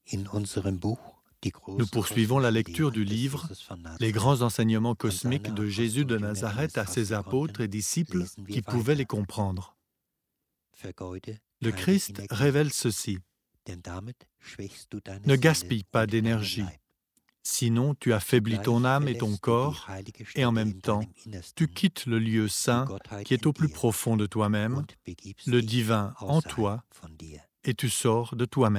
Nous poursuivons la lecture du livre « Les grands enseignements cosmiques de Jésus de Nazareth à ses apôtres et disciples qui pouvaient les comprendre ». Le Christ révèle ceci: « Ne gaspille pas d'énergie, sinon tu affaiblis ton âme et ton corps, et en même temps, tu quittes le lieu saint qui est au plus profond de toi-même, le divin en toi, et tu sors de toi-même. »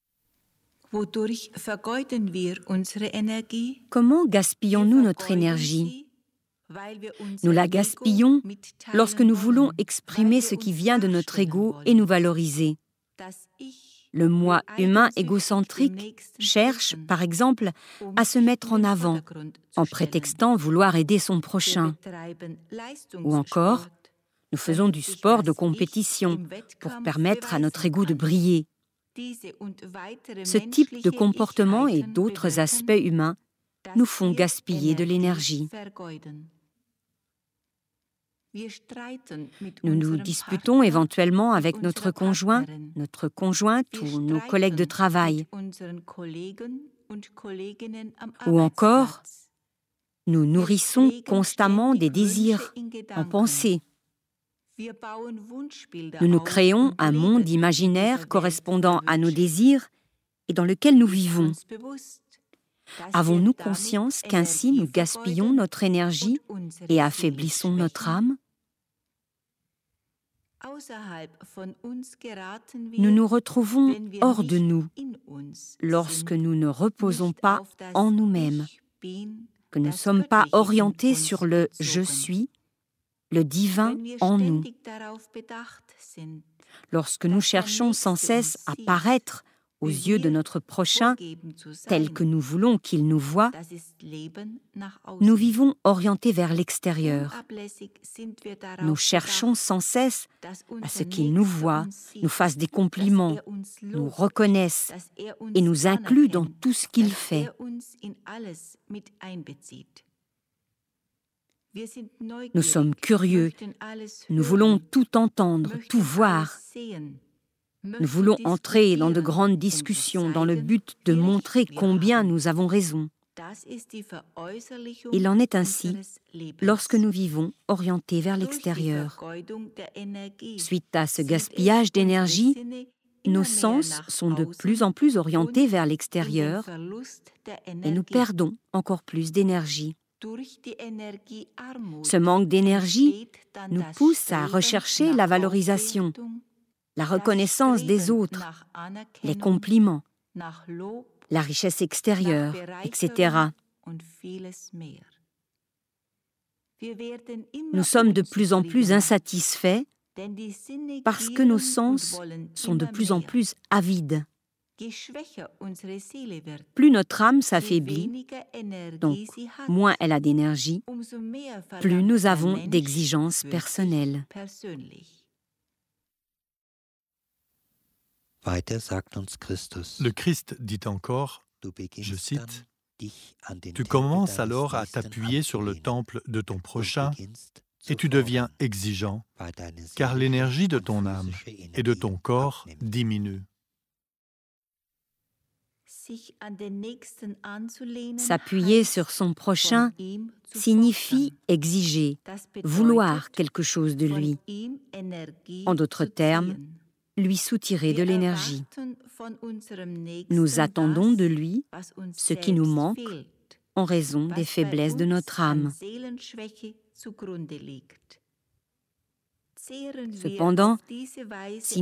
Comment gaspillons-nous notre énergie? Nous la gaspillons lorsque nous voulons exprimer ce qui vient de notre ego et nous valoriser. Le moi humain égocentrique cherche, par exemple, à se mettre en avant, en prétextant vouloir aider son prochain. Ou encore, nous faisons du sport de compétition pour permettre à notre ego de briller. Ce type de comportement et d'autres aspects humains nous font gaspiller de l'énergie. Nous nous disputons éventuellement avec notre conjoint, notre conjointe ou nos collègues de travail. Ou encore, nous nourrissons constamment des désirs en pensée. Nous nous créons un monde imaginaire correspondant à nos désirs et dans lequel nous vivons. Avons-nous conscience qu'ainsi nous gaspillons notre énergie et affaiblissons notre âme? Nous nous retrouvons hors de nous lorsque nous ne reposons pas en nous-mêmes, que nous ne sommes pas orientés sur le « je suis », le divin en nous. Lorsque nous cherchons sans cesse à paraître aux yeux de notre prochain tel que nous voulons qu'il nous voie, nous vivons orientés vers l'extérieur. Nous cherchons sans cesse à ce qu'il nous voie, nous fasse des compliments, nous reconnaisse et nous inclue dans tout ce qu'il fait. Nous sommes curieux, nous voulons tout entendre, tout voir. Nous voulons entrer dans de grandes discussions dans le but de montrer combien nous avons raison. Il en est ainsi lorsque nous vivons orientés vers l'extérieur. Suite à ce gaspillage d'énergie, nos sens sont de plus en plus orientés vers l'extérieur et nous perdons encore plus d'énergie. Ce manque d'énergie nous pousse à rechercher la valorisation, la reconnaissance des autres, les compliments, la richesse extérieure, etc. Nous sommes de plus en plus insatisfaits parce que nos sens sont de plus en plus avides. Plus notre âme s'affaiblit, donc moins elle a d'énergie, plus nous avons d'exigences personnelles. Le Christ dit encore, je cite, « Tu commences alors à t'appuyer sur le temple de ton prochain et tu deviens exigeant, car l'énergie de ton âme et de ton corps diminue. » S'appuyer sur son prochain signifie exiger, vouloir quelque chose de lui. En d'autres termes, lui soutirer de l'énergie. Nous attendons de lui ce qui nous manque en raison des faiblesses de notre âme. Cependant, si